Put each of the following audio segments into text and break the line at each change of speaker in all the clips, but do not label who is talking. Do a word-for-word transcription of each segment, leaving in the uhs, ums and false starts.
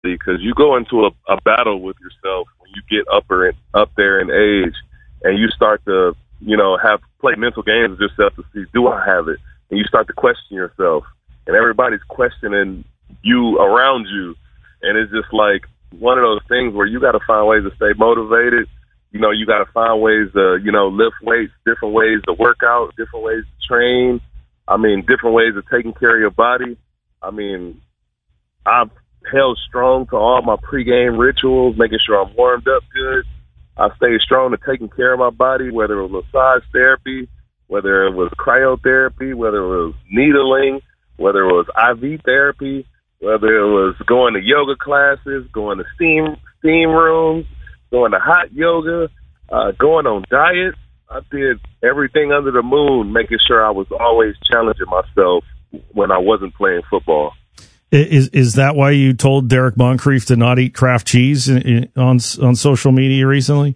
because you go into a, a battle with yourself when you get upper and up there in age, and you start to, you know, have play mental games with yourself to see, do I have it? And you start to question yourself, and everybody's questioning you around you, and it's just like one of those things where you got to find ways to stay motivated. You know, you got to find ways to, you know, lift weights, different ways to work out, different ways to train. I mean, different ways of taking care of your body. I mean, I've held strong to all my pregame rituals, making sure I'm warmed up good. I stayed strong to taking care of my body, whether it was massage therapy, whether it was cryotherapy, whether it was needling, whether it was I V therapy, whether it was going to yoga classes, going to steam steam rooms, going to hot yoga, uh, going on diets. I did everything under the moon, making sure I was always challenging myself when I wasn't playing football.
Is is that why you told Derek Moncrief to not eat Kraft cheese in, in, on on social media recently?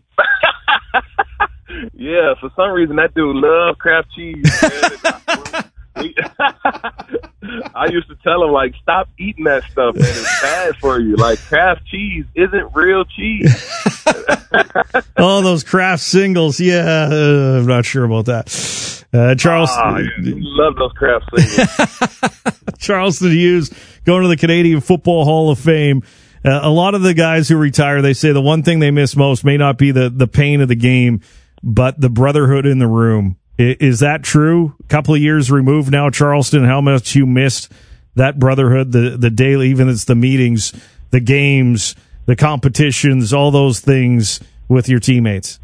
Yeah, for some reason that dude loved Kraft cheese. I used to tell him, like, stop eating that stuff, man. It's bad for you. Like, Kraft cheese isn't real cheese.
Oh, those Kraft singles. Yeah, uh, I'm not sure about that. Uh, Charleston.
Oh, yeah. Love those Kraft singles.
Charleston Hughes going to the Canadian Football Hall of Fame. Uh, a lot of the guys who retire, they say the one thing they miss most may not be the, the pain of the game, but the brotherhood in the room. Is that true? A couple of years removed now, Charleston, how much you missed that brotherhood, the, the daily, even it's the meetings, the games, the competitions, all those things with your teammates?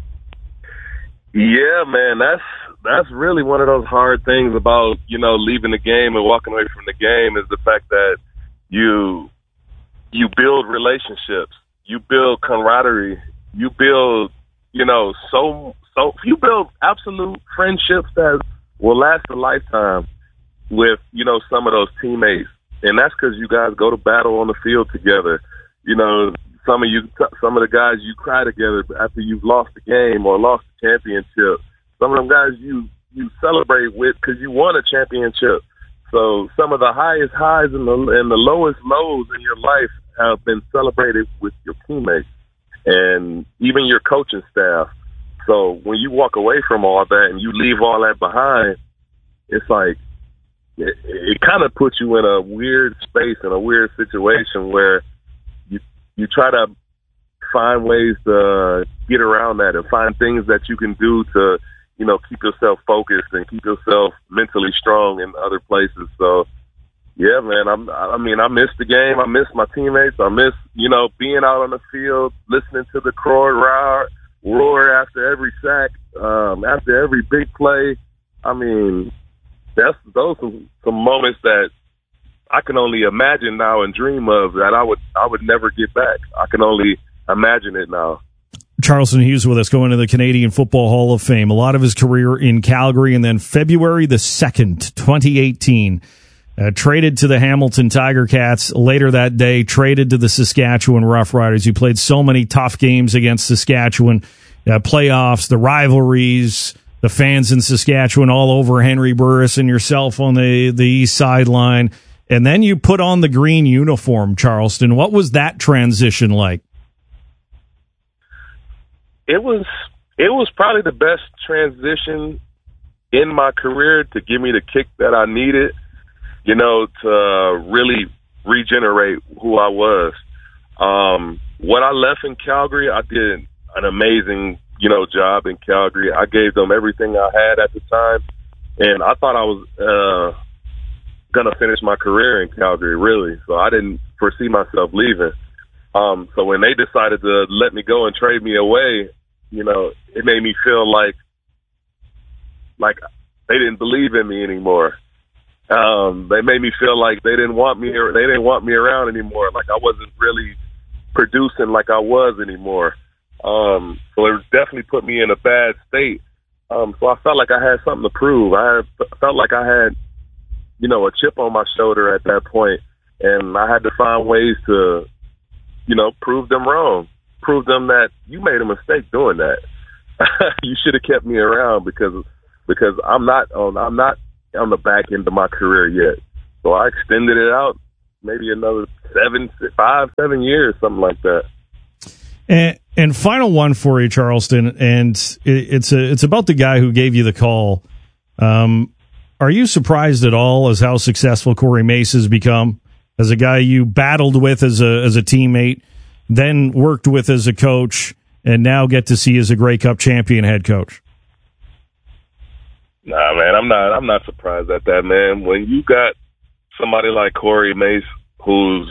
Yeah, man, that's that's really one of those hard things about, you know, leaving the game and walking away from the game is the fact that you you build relationships, you build camaraderie, you build, you know, so so you build absolute friendships that will last a lifetime with, you know, some of those teammates, and that's because you guys go to battle on the field together. You know, some of you, some of the guys you cry together after you've lost the game or lost the championship. Some of them guys you you celebrate with because you won a championship. So some of the highest highs and the and the lowest lows in your life have been celebrated with your teammates and even your coaching staff. So when you walk away from all that and you leave all that behind, it's like it, it kind of puts you in a weird space, in a weird situation where you you try to find ways to get around that and find things that you can do to, you know, keep yourself focused and keep yourself mentally strong in other places. So, yeah, man, I'm, I mean, I miss the game. I miss my teammates. I miss, you know, being out on the field, listening to the crowd roar, roar after every sack, um, after every big play. I mean, that's those are some moments that I can only imagine now and dream of that I would I would never get back. I can only imagine it now.
Charleston Hughes with us, going to the Canadian Football Hall of Fame. A lot of his career in Calgary, and then February the second, twenty eighteen, uh, traded to the Hamilton Tiger Cats. Later that day, traded to the Saskatchewan Roughriders. You played so many tough games against Saskatchewan, uh, playoffs, the rivalries, the fans in Saskatchewan all over Henry Burris and yourself on the, the east sideline. And then you put on the green uniform, Charleston. What was that transition like?
It was it was probably the best transition in my career to give me the kick that I needed, you know, to really regenerate who I was. Um, what I left in Calgary, I did an amazing, you know, job in Calgary. I gave them everything I had at the time, and I thought I was uh, going to finish my career in Calgary, really. So I didn't foresee myself leaving. Um, so when they decided to let me go and trade me away, you know, it made me feel like like they didn't believe in me anymore. Um, they made me feel like they didn't want me or they didn't want me around anymore. Like I wasn't really producing like I was anymore. Um, so it definitely put me in a bad state. Um, so I felt like I had something to prove. I had, felt like I had, you know, a chip on my shoulder at that point, and I had to find ways to, you know, prove them wrong. Prove them that you made a mistake doing that. You should have kept me around because because I'm not on I'm not on the back end of my career yet. So I extended it out, maybe another seven, five, seven years, something like that.
And, and final one for you, Charleston, and it, it's a, it's about the guy who gave you the call. Um, are you surprised at all as how successful Corey Mace has become as a guy you battled with as a as a teammate, then worked with as a coach, and now get to see as a Grey Cup champion head coach?
Nah, man, I'm not. I'm not surprised at that, man. When you got somebody like Corey Mace, who's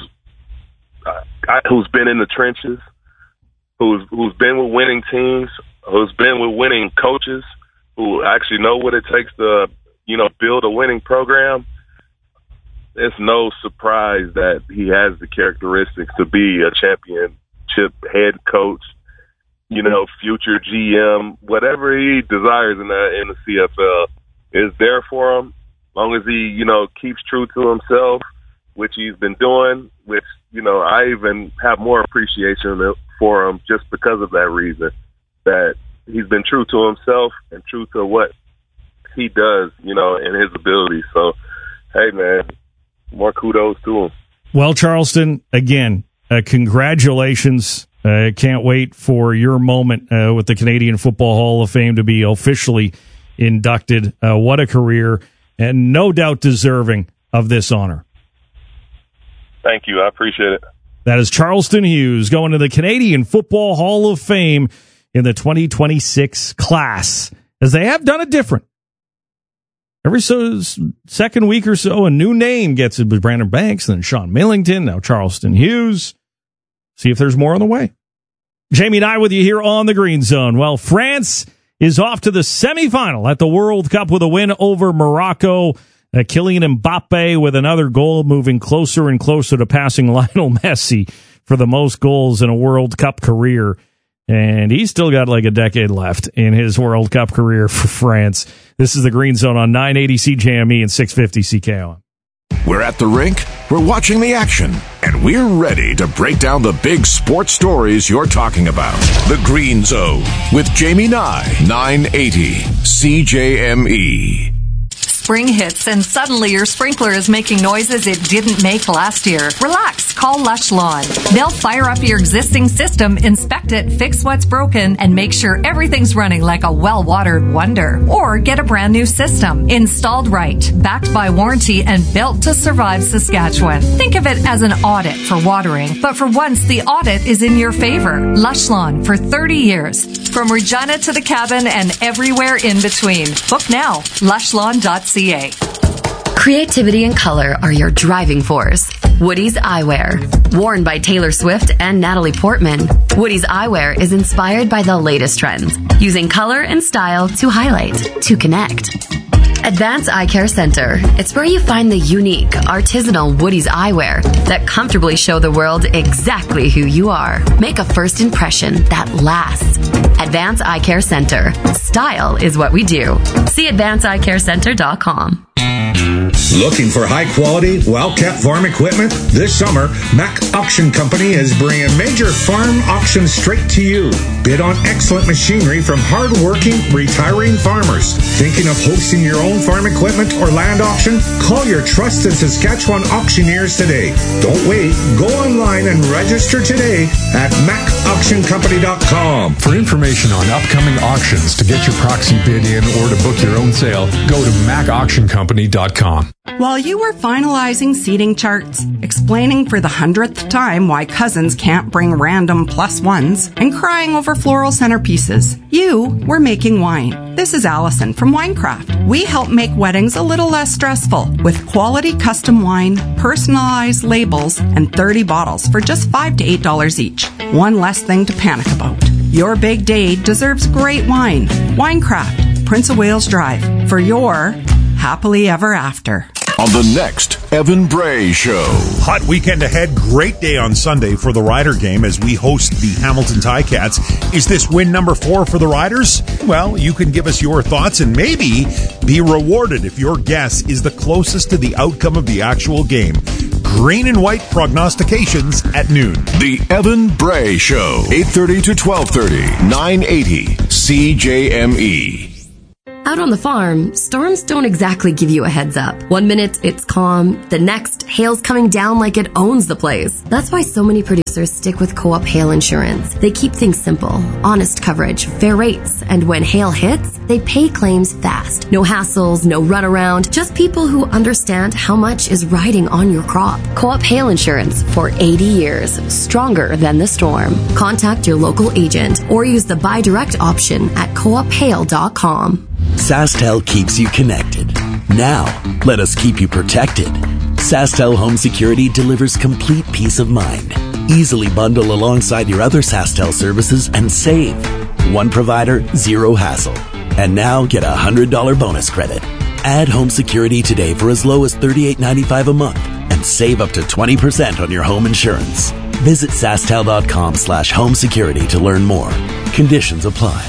uh, who's been in the trenches, who's who's been with winning teams, who's been with winning coaches, who actually know what it takes to, you know, build a winning program, it's no surprise that he has the characteristics to be a championship head coach, you know, future G M, whatever he desires in the, in the C F L is there for him, as long as he, you know, keeps true to himself, which he's been doing, which, you know, I even have more appreciation for him just because of that reason, that he's been true to himself and true to what he does, you know, and his abilities. So, hey, man, more kudos to him.
Well, Charleston, again, uh, congratulations. I uh, can't wait for your moment uh, with the Canadian Football Hall of Fame to be officially inducted. Uh, what a career, and no doubt deserving of this honor.
Thank you. I appreciate it.
That is Charleston Hughes going to the Canadian Football Hall of Fame in the twenty twenty-six class, as they have done it different. Every so second week or so, a new name gets it with Brandon Banks, then Sean Millington, now Charleston Hughes. See if there's more on the way. Jamie and I with you here on the Green Zone. Well, France is off to the semifinal at the World Cup with a win over Morocco. Uh, Kylian Mbappe with another goal, moving closer and closer to passing Lionel Messi for the most goals in a World Cup career. And he's still got like a decade left in his World Cup career for France. This is the Green Zone on nine eighty C J M E and six fifty C K O M.
We're at the rink, we're watching the action, and we're ready to break down the big sports stories you're talking about. The Green Zone with Jamie Nye, nine eighty C J M E.
Spring hits and suddenly your sprinkler is making noises it didn't make last year. Relax, call Lush Lawn. They'll fire up your existing system, inspect it, fix what's broken, and make sure everything's running like a well-watered wonder. Or get a brand new system, installed right, backed by warranty, and built to survive Saskatchewan. Think of it as an audit for watering, but for once the audit is in your favor. Lush Lawn for thirty years. From Regina to the cabin and everywhere in between. Book now, lush lawn dot c a.
Creativity and color are your driving force. Woody's Eyewear. Worn by Taylor Swift and Natalie Portman, Woody's Eyewear is inspired by the latest trends, using color and style to highlight, to connect. Advance Eye Care Center. It's where you find the unique, artisanal Woody's Eyewear that comfortably show the world exactly who you are. Make a first impression that lasts. Advance Eye Care Center. Style is what we do. See advance eye care center dot com.
Looking for high-quality, well-kept farm equipment? This summer, Mack Auction Company is bringing major farm auctions straight to you. Bid on excellent machinery from hard-working, retiring farmers. Thinking of hosting your own farm equipment or land auction? Call your trusted Saskatchewan auctioneers today. Don't wait. Go online and register today at mack auction company dot com.
For information on upcoming auctions, to get your proxy bid in, or to book your own sale, go to mack auction company dot com.
While you were finalizing seating charts, explaining for the hundredth time why cousins can't bring random plus ones, and crying over floral centerpieces, you were making wine. This is Allison from Winecraft. We help make weddings a little less stressful with quality custom wine, personalized labels, and thirty bottles for just five to eight dollars each. One less thing to panic about. Your big day deserves great wine. Winecraft, Prince of Wales Drive, for your happily ever after.
On the next Evan Bray Show.
Hot weekend ahead. Great day on Sunday for the Rider game as we host the Hamilton Ticats. Is this win number four for the Riders? Well, you can give us your thoughts and maybe be rewarded if your guess is the closest to the outcome of the actual game. Green and white prognostications at noon.
The Evan Bray Show. eight thirty to twelve thirty. nine eighty C J M E.
Out on the farm, storms don't exactly give you a heads up. One minute it's calm, the next hail's coming down like it owns the place. That's why so many producers stick with Co-op Hail Insurance. They keep things simple, honest coverage, fair rates, and when hail hits, they pay claims fast. No hassles, no runaround, just people who understand how much is riding on your crop. Co-op Hail Insurance for eighty years, stronger than the storm. Contact your local agent or use the buy direct option at co op hail dot com.
SaskTel keeps you connected. Now, let us keep you protected. SaskTel Home Security delivers complete peace of mind. Easily bundle alongside your other SaskTel services and save. One provider, zero hassle. And now get a one hundred dollars bonus credit. Add home security today for as low as thirty-eight ninety-five a month and save up to twenty percent on your home insurance. Visit SaskTel.com slash home security to learn more. Conditions apply.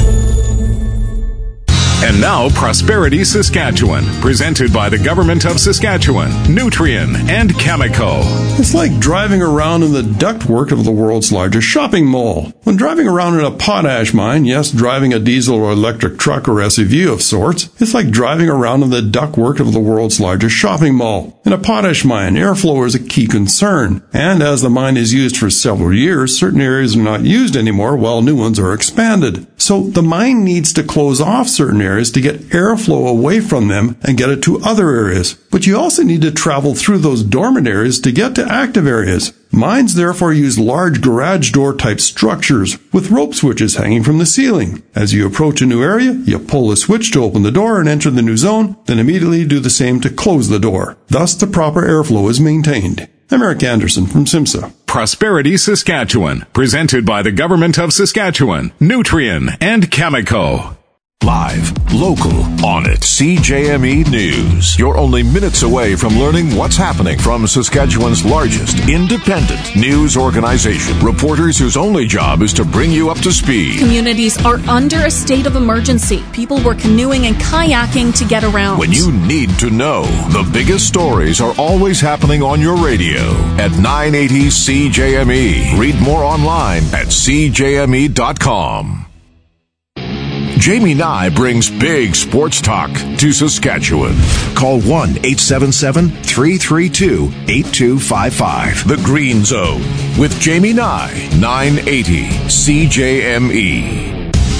And now, Prosperity Saskatchewan, presented by the Government of Saskatchewan, Nutrien, and Cameco.
It's like driving around in the ductwork of the world's largest shopping mall. When driving around in a potash mine, yes, driving a diesel or electric truck or S U V of sorts, it's like driving around in the ductwork of the world's largest shopping mall. In a potash mine, airflow is a key concern, and as the mine is used for several years, certain areas are not used anymore while new ones are expanded. So the mine needs to close off certain areas to get airflow away from them and get it to other areas. But you also need to travel through those dormant areas to get to active areas. Mines therefore use large garage door type structures with rope switches hanging from the ceiling. As you approach a new area, you pull the switch to open the door and enter the new zone, then immediately do the same to close the door. Thus the proper airflow is maintained. I'm Eric Anderson from SIMSA.
Prosperity Saskatchewan, presented by the Government of Saskatchewan, Nutrien, and Cameco. Live, local, on it. C J M E News. You're only minutes away from learning what's happening from Saskatchewan's largest independent news organization. Reporters whose only job is to bring you up to speed.
Communities are under a state of emergency. People were canoeing and kayaking to get around.
When you need to know, the biggest stories are always happening on your radio at nine eighty C J M E. Read more online at c j m e dot com. Jamie Nye brings big sports talk to Saskatchewan. Call one eight seven seven, three three two, eight two five five. The Green Zone with Jamie Nye, nine eighty C J M E.